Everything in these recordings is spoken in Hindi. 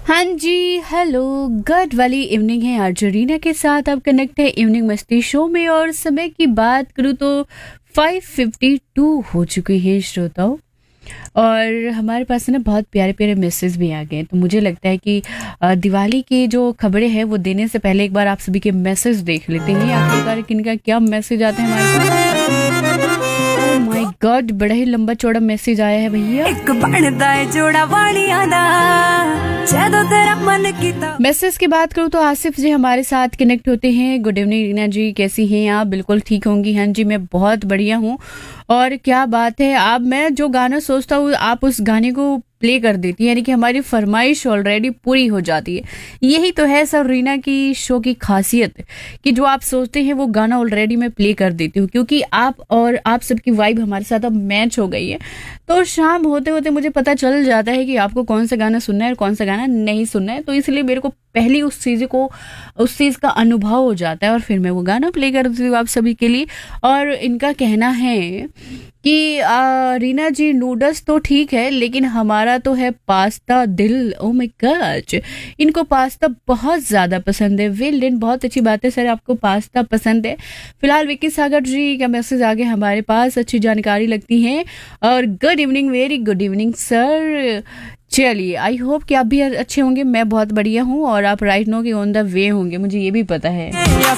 हाँ जी, हेलो, गुड वाली इवनिंग है। आज रीना के साथ आप कनेक्ट है इवनिंग मस्ती शो में और समय की बात करूँ तो 5:52 हो चुके हैं श्रोताओं। और हमारे पास ना बहुत प्यारे प्यारे मैसेज भी आ गए, तो मुझे लगता है कि दिवाली की जो खबरें हैं वो देने से पहले एक बार आप सभी के मैसेज देख लेते हैं आखिरकार किनका क्या मैसेज आते हैं हमारे पास। ओह माय गॉड, बड़ा ही लंबा चौड़ा मैसेज आया है भैया। एक बनदा है जोड़ा वालियां दा जदों तेरा मन कीता। मैसेज की बात करूँ तो आसिफ जी हमारे साथ कनेक्ट होते हैं। गुड इवनिंग रीना जी, कैसी हैं आप? बिल्कुल ठीक होंगी। हाँ जी, मैं बहुत बढ़िया हूँ। और क्या बात है, आप मैं जो गाना सोचता हूँ आप उस गाने को प्ले कर देती है, यानी कि हमारी फरमाइश ऑलरेडी पूरी हो जाती है। यही तो है सब रीना की शो की खासियत, कि जो आप सोचते हैं वो गाना ऑलरेडी मैं प्ले कर देती हूँ, क्योंकि आप और आप सबकी वाइब हमारे साथ अब मैच हो गई है। तो शाम होते होते मुझे पता चल जाता है कि आपको कौन सा गाना सुनना है और कौन सा गाना नहीं सुनना है। तो इसलिए मेरे को पहले उस चीज़ का अनुभव हो जाता है और फिर मैं वो गाना प्ले करती हूँ आप सभी के लिए। और इनका कहना है कि रीना जी, नूडल्स तो ठीक है लेकिन हमारा तो है पास्ता दिल। ओ माय गॉड, इनको पास्ता बहुत ज़्यादा पसंद है। वेल डन, बहुत अच्छी बात है सर, आपको पास्ता पसंद है। फिलहाल विक्की सागर जी का मैसेज आ गया हमारे पास, अच्छी जानकारी लगती है। और good evening, very good evening sir. चलिए, आई होप कि आप भी अच्छे होंगे। मैं बहुत बढ़िया हूँ और आप राइट नो के ऑन द वे होंगे, मुझे ये भी पता है।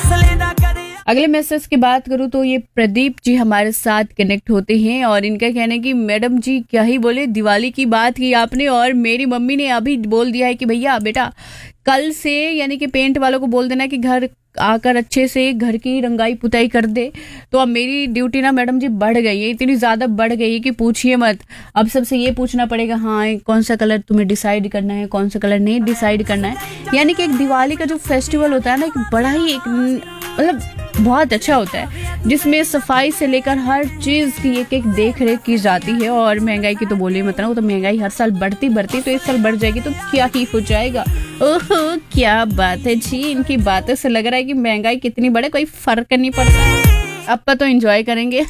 अगले मैसेज की बात करूँ तो ये प्रदीप जी हमारे साथ कनेक्ट होते हैं और इनका कहना है कि मैडम जी क्या ही बोले, दिवाली की बात की आपने और मेरी मम्मी ने अभी बोल दिया है कि भैया बेटा कल से यानी कि पेंट वालों को बोल देना कि घर आकर अच्छे से घर की रंगाई पुताई कर दे। तो अब मेरी ड्यूटी ना मैडम जी बढ़ गई है, इतनी ज़्यादा बढ़ गई है कि पूछिए मत। अब सबसे ये पूछना पड़ेगा, हाँ कौन सा कलर तुम्हें डिसाइड करना है, कौन सा कलर नहीं डिसाइड करना है। यानी कि एक दिवाली का जो फेस्टिवल होता है ना, एक बड़ा ही एक मतलब बहुत अच्छा होता है, जिसमें सफाई से लेकर हर चीज़ की एक एक देख रेख की जाती है। और महंगाई की तो बोले मत ना, वो तो महंगाई हर साल बढ़ती तो इस साल बढ़ जाएगी तो क्या ही हो जाएगा। ओहो क्या बात है जी, इनकी बातों से लग रहा है कि महंगाई कितनी बढ़े कोई फर्क नहीं पड़ता। अब तो एंजॉय करेंगे।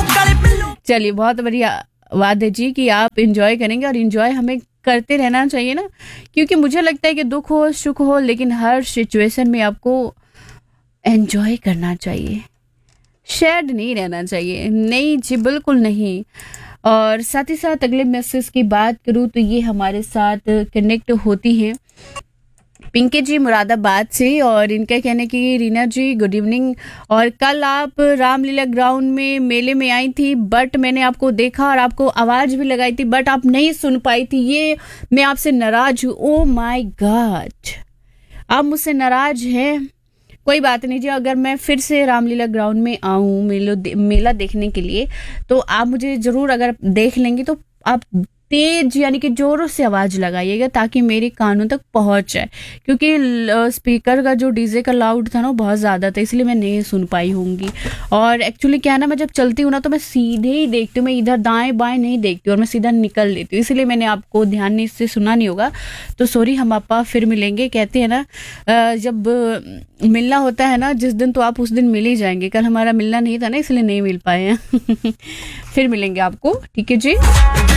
चलिए, बहुत बढ़िया बात है जी कि आप एंजॉय करेंगे और एंजॉय हमें करते रहना चाहिए ना, क्योंकि मुझे लगता है कि दुख हो सुख हो लेकिन हर सिचुएशन में आपको एंजॉय करना चाहिए, शेड नहीं रहना चाहिए। नहीं जी, बिल्कुल नहीं। और साथ ही साथ अगले मैसेज की बात करूँ तो ये हमारे साथ कनेक्ट होती हैं पिंकी जी मुरादाबाद से और इनका कहना है कि रीना जी गुड इवनिंग। और कल आप रामलीला ग्राउंड में मेले में आई थी, बट मैंने आपको देखा और आपको आवाज़ भी लगाई थी, बट आप नहीं सुन पाई थी। ये मैं आपसे नाराज हूँ। ओ माय गॉड, आप मुझसे नाराज हैं। कोई बात नहीं जी, अगर मैं फिर से रामलीला ग्राउंड में आऊँ मेला देखने के लिए तो आप मुझे ज़रूर, अगर देख लेंगे तो आप तेज यानी कि जोरों से आवाज़ लगाइएगा ताकि मेरे कानों तक पहुंच जाए, क्योंकि स्पीकर का जो डीजे का लाउड था ना बहुत ज़्यादा था, इसलिए मैं नहीं सुन पाई होंगी। और एक्चुअली क्या है ना, मैं जब चलती हूँ ना तो मैं सीधे ही देखती हूँ, मैं इधर दाएं बाएं नहीं देखती और मैं सीधा निकल लेती हूँ, इसलिए मैंने आपको ध्यान नहीं से सुना नहीं होगा। तो सॉरी, हम आपा फिर मिलेंगे। कहते हैं ना जब मिलना होता है ना जिस दिन, तो आप उस दिन मिल ही जाएंगे। कल हमारा मिलना नहीं था ना, इसलिए नहीं मिल पाए हैं। फिर मिलेंगे आपको, ठीक है जी।